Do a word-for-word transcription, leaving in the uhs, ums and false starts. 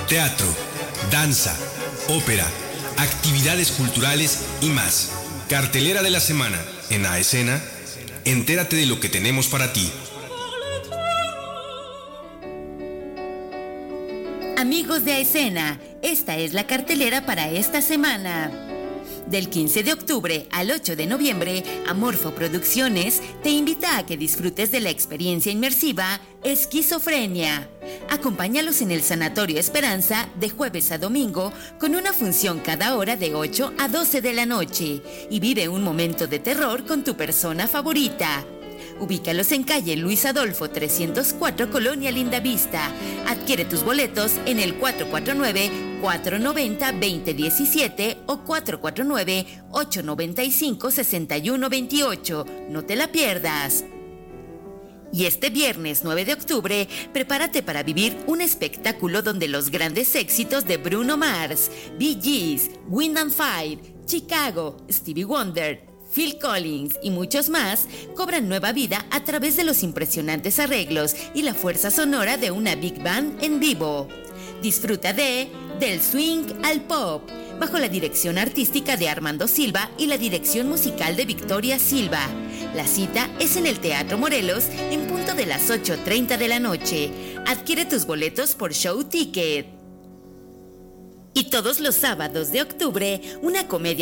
teatro, danza, ópera, actividades culturales y más. Cartelera de la semana en A Escena. Entérate de lo que tenemos para ti. Amigos de A Escena, esta es la cartelera para esta semana. Del quince de octubre al ocho de noviembre, Amorfo Producciones te invita a que disfrutes de la experiencia inmersiva Esquizofrenia. Acompáñalos en el Sanatorio Esperanza de jueves a domingo con una función cada hora de ocho a doce de la noche y vive un momento de terror con tu persona favorita. Ubícalos en calle Luis Adolfo trescientos cuatro, Colonia Lindavista. Adquiere tus boletos en el cuatro cuatro nueve, cuatro nueve cero, dos cero uno siete o cuatro cuatro nueve, ocho nueve cinco, seis uno dos ocho. No te la pierdas. Y este viernes nueve de octubre, prepárate para vivir un espectáculo donde los grandes éxitos de Bruno Mars, Bee Gees, Wind and Fire, Chicago, Stevie Wonder, Phil Collins y muchos más cobran nueva vida a través de los impresionantes arreglos y la fuerza sonora de una big band en vivo. Disfruta de Del Swing al Pop, bajo la dirección artística de Armando Silva y la dirección musical de Victoria Silva. La cita es en el Teatro Morelos en punto de las ocho treinta de la noche. Adquiere tus boletos por Show Ticket. Y todos los sábados de octubre, una comedia